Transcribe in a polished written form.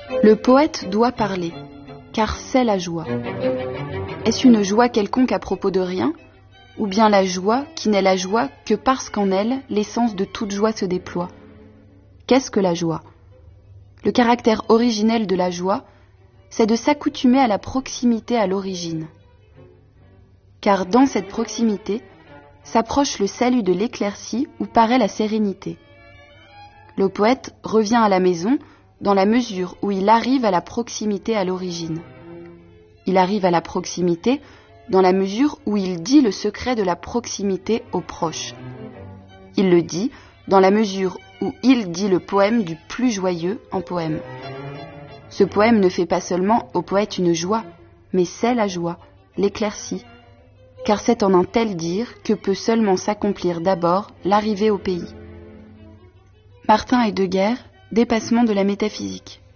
Le poète doit parler, car c'est la joie. Est-ce une joie quelconque à propos de rien, ou bien la joie qui n'est la joie que parce qu'en elle, l'essence de toute joie se déploie? Qu'est-ce que la joie? Le caractère originel de la joie, c'est de s'accoutumer à la proximité à l'origine. Car dans cette proximité, s'approche le salut de l'éclaircie où paraît la sérénité. Le poète revient à la maison dans la mesure où il arrive à la proximité à l'origine. Il arrive à la proximité dans la mesure où il dit le secret de la proximité aux proches. Il le dit dans la mesure où il dit le poème du plus joyeux en poème. Ce poème ne fait pas seulement au poète une joie, mais c'est la joie, l'éclaircie, car c'est en un tel dire que peut seulement s'accomplir d'abord l'arrivée au pays. Martin Heidegger, Dépassement de la métaphysique.